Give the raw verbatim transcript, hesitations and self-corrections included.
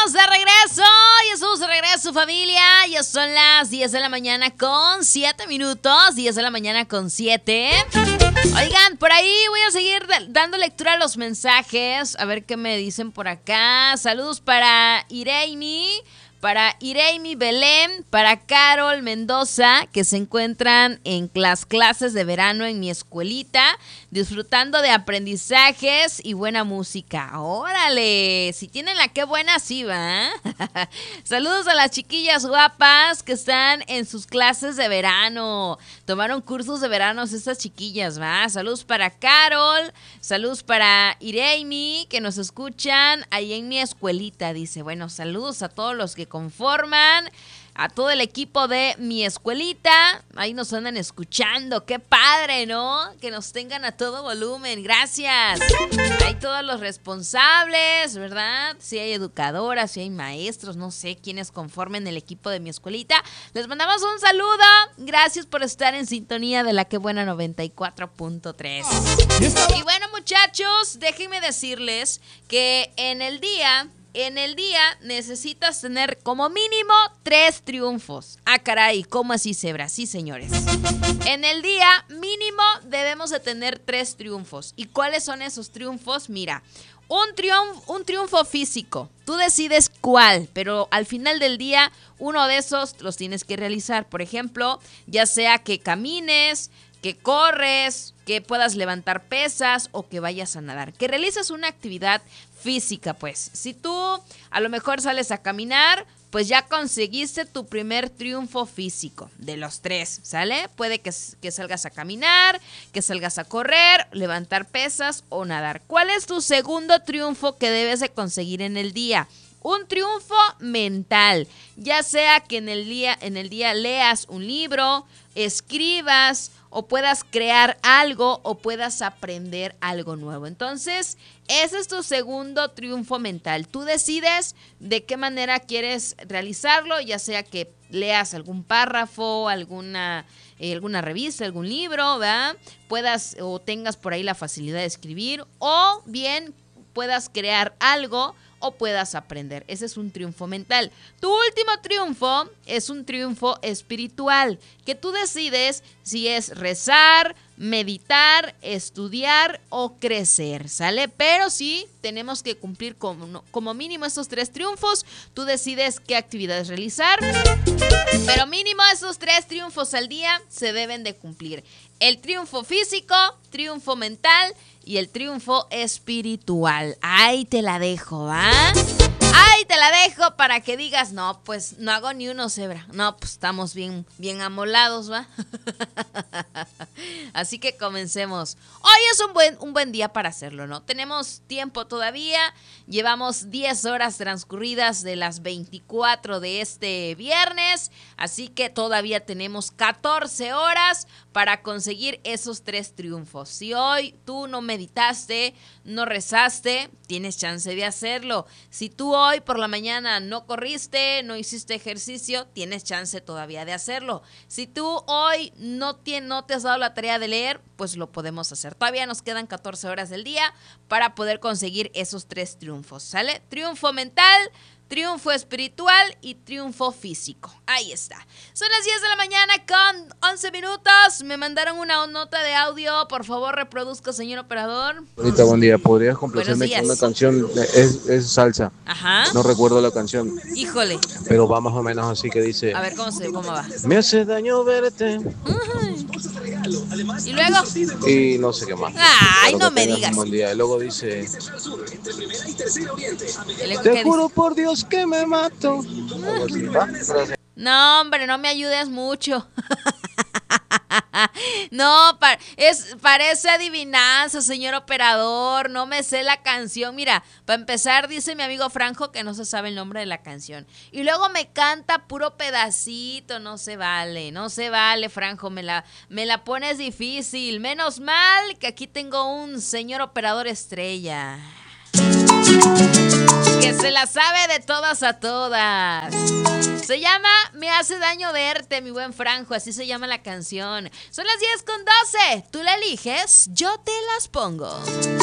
De regreso, ya estamos de regreso, familia. Ya son las diez de la mañana con siete minutos. diez de la mañana con siete. Oigan, por ahí voy a seguir dando lectura a los mensajes. A ver qué me dicen por acá. Saludos para Ireimi, para Ireimi Belén, para Carol Mendoza, que se encuentran en las clases de verano en mi escuelita, disfrutando de aprendizajes y buena música. ¡Órale! Si tienen la qué buena, sí va. Saludos a las chiquillas guapas que están en sus clases de verano. Tomaron cursos de verano estas chiquillas, ¿va? Saludos para Carol, saludos para Ireimi, que nos escuchan ahí en mi escuelita. Dice, bueno, saludos a todos los que conforman, a todo el equipo de mi escuelita. Ahí nos andan escuchando. ¡Qué padre!, ¿no? Que nos tengan a todo volumen. Gracias. Hay todos los responsables, ¿verdad? Si hay educadoras, si hay maestros, no sé quiénes conformen el equipo de mi escuelita. Les mandamos un saludo. Gracias por estar en sintonía de la que buena noventa y cuatro punto tres. Y bueno, muchachos, déjenme decirles que en el día... En el día necesitas tener como mínimo tres triunfos. Ah, caray, ¿cómo así, Zebra? Sí, señores. En el día mínimo debemos de tener tres triunfos. ¿Y cuáles son esos triunfos? Mira, un triunfo, un triunfo físico. Tú decides cuál, pero al final del día uno de esos los tienes que realizar. Por ejemplo, ya sea que camines, que corres, que puedas levantar pesas o que vayas a nadar. Que realices una actividad física, pues. Si tú a lo mejor sales a caminar, pues ya conseguiste tu primer triunfo físico de los tres, ¿sale? Puede que, que salgas a caminar, que salgas a correr, levantar pesas o nadar. ¿Cuál es tu segundo triunfo que debes de conseguir en el día? Un triunfo mental, ya sea que en el día, en el día leas un libro, escribas o puedas crear algo o puedas aprender algo nuevo. Entonces, ese es tu segundo triunfo mental. Tú decides de qué manera quieres realizarlo, ya sea que leas algún párrafo, alguna, eh, alguna revista, algún libro, ¿verdad? Puedas o tengas por ahí la facilidad de escribir o bien puedas crear algo o puedas aprender. Ese es un triunfo mental. Tu último triunfo es un triunfo espiritual, que tú decides si es rezar, meditar, estudiar o crecer, ¿sale? Pero sí tenemos que cumplir como, como mínimo estos tres triunfos. Tú decides qué actividades realizar, pero mínimo esos tres triunfos al día se deben de cumplir. El triunfo físico, triunfo mental y el triunfo espiritual. Ahí te la dejo, ¿va? Ahí te la dejo para que digas, no, pues no hago ni uno, Zebra. No, pues estamos bien, bien amolados, ¿va? Así que comencemos. Hoy es un buen, un buen día para hacerlo, ¿no? Tenemos tiempo todavía. Llevamos diez horas transcurridas de las veinticuatro de este viernes. Así que todavía tenemos catorce horas para conseguir esos tres triunfos. Si hoy tú no meditaste, no rezaste, tienes chance de hacerlo. Si tú hoy por la mañana no corriste, no hiciste ejercicio, tienes chance todavía de hacerlo. Si tú hoy no, te, no te has dado la tarea de leer, pues lo podemos hacer. Todavía nos quedan catorce horas del día para poder conseguir esos tres triunfos, ¿sale? Triunfo mental, triunfo espiritual y triunfo físico. Ahí está. Son las diez de la mañana con once minutos. Me mandaron una nota de audio. Por favor, reproduzca, señor operador. Ahorita, buen día. ¿Podrías complacerme con una canción? Es, es salsa. Ajá. No recuerdo la canción. Híjole. Pero va más o menos así que dice... A ver, ¿cómo, se, cómo va? Me hace daño verte. Uh-huh. ¿Y luego? Y no sé qué más. Ay, no me digas. Un buen día. Y luego dice... Te juro por Dios que me mato. No, hombre, no me ayudes mucho. No, pa- es, parece adivinanza, señor operador. No me sé la canción. Mira, para empezar, dice mi amigo Franjo que no se sabe el nombre de la canción. Y luego me canta puro pedacito. No se vale, no se vale, Franjo. Me la, me la pones difícil. Menos mal que aquí tengo un señor operador estrella que se la sabe de todas a todas. Se llama Me hace daño verte, mi buen Franjo. Así se llama la canción. Son las diez con doce. Tú la eliges, yo te las pongo.